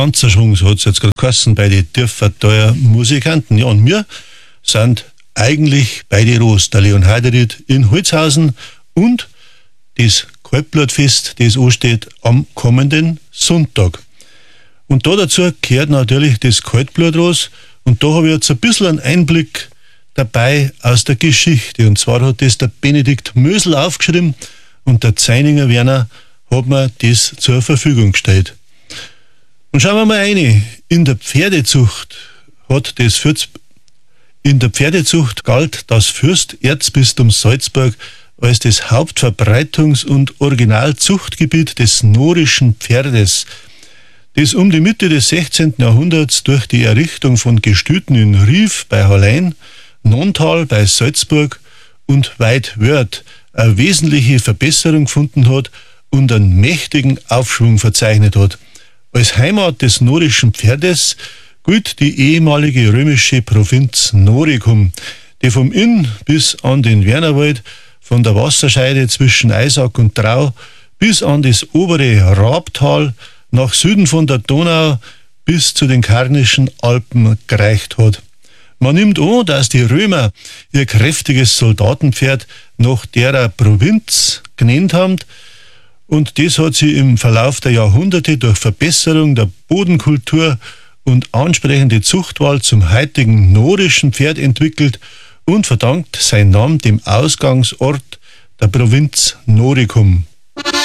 ganzer Schwung, so hat es jetzt gerade geheißen, bei den Dürferteuer Musikanten. Ja, und wir sind eigentlich bei die Ros, der Leon Heiderried in Holzhausen und das Kaltblutfest, das ansteht am kommenden Sonntag. Und da dazu gehört natürlich das Kaltblutros und da habe ich jetzt ein bisschen einen Einblick dabei aus der Geschichte. Und zwar hat das der Benedikt Mösel aufgeschrieben und der Zeininger Werner hat mir das zur Verfügung gestellt. Und schauen wir mal rein. In der Pferdezucht galt das Fürsterzbistum Salzburg als das Hauptverbreitungs- und Originalzuchtgebiet des norischen Pferdes, das um die Mitte des 16. Jahrhunderts durch die Errichtung von Gestüten in Rief bei Hallein, Nontal bei Salzburg und Weidwörth eine wesentliche Verbesserung gefunden hat und einen mächtigen Aufschwung verzeichnet hat. Als Heimat des norischen Pferdes gilt die ehemalige römische Provinz Noricum, die vom Inn bis an den Wernerwald, von der Wasserscheide zwischen Eisack und Drau bis an das obere Rabtal, nach Süden von der Donau bis zu den Karnischen Alpen gereicht hat. Man nimmt an, dass die Römer ihr kräftiges Soldatenpferd nach derer Provinz genannt haben, und das hat sie im Verlauf der Jahrhunderte durch Verbesserung der Bodenkultur und ansprechende Zuchtwahl zum heutigen norischen Pferd entwickelt und verdankt seinen Namen dem Ausgangsort der Provinz Noricum.